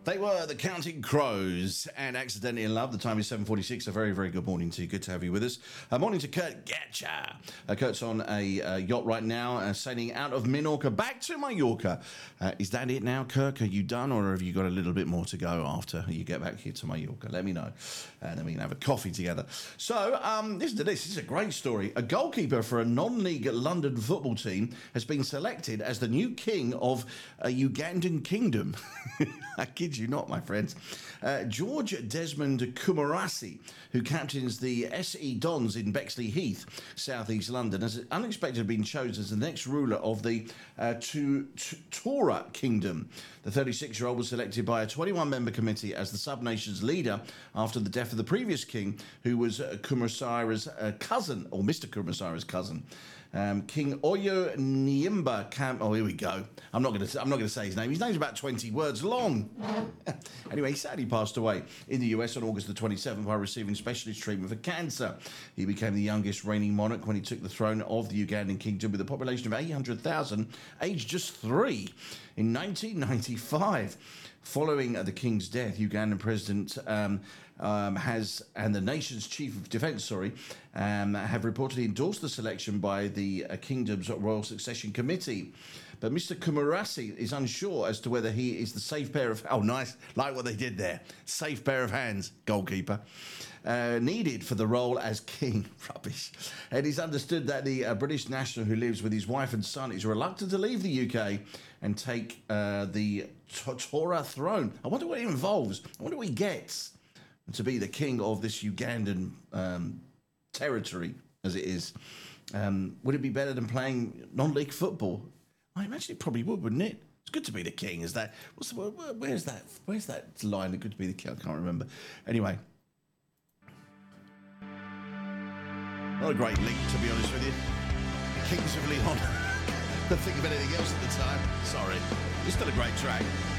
They were the Counting Crows and Accidentally in Love. The time is 7:46. A very, very good morning to you. Good to have you with us. Morning to Kurt Getcher. Kurt's on a yacht right now, sailing out of Minorca back to Mallorca. Is that it now, Kirk? Are you done, or have you got a little bit more to go after you get back here to Mallorca? Let me know, and then we can have a coffee together. So, listen to this. This is a great story. A goalkeeper for a non-league London football team has been selected as the new king of a Ugandan kingdom. I kid you not, my friends. George Desmond Kumarasi, who captains the SE Dons in Bexley Heath, southeast London, has unexpectedly been chosen as the next ruler of the Tora Kingdom. The 36-year-old was selected by a 21-member committee as the sub-nation's leader after the death of the previous king, who was Kumarasira's cousin, or Mr. Kumarasira's cousin. King Oyo Nyimba Camp. Oh, here we go. I'm not going to say his name. His name's about 20 words long. Anyway, he sadly passed away in the US on August the 27th by receiving specialist treatment for cancer. He became the youngest reigning monarch when he took the throne of the Ugandan kingdom with a population of 800,000, aged just 3, in 1995. Following the king's death, Ugandan president and the nation's chief of defence, have reportedly endorsed the selection by the kingdom's royal succession committee. But Mr. Kumarasi is unsure as to whether he is the safe pair of... Oh, nice. Like what they did there. Safe pair of hands, goalkeeper. Needed for the role as king. Rubbish. And he's understood that the British national who lives with his wife and son is reluctant to leave the UK and take the Tora throne. I wonder what it involves. I wonder what he gets to be the king of this Ugandan territory, as it is. Would it be better than playing non-league football? I imagine it probably would, wouldn't it? It's good to be the king. Is that? Where's that line? Good to be the king. I can't remember. Anyway, not a great link, to be honest with you. The Kings of Leon. Couldn't think of anything else at the time. Sorry. It's still a great track.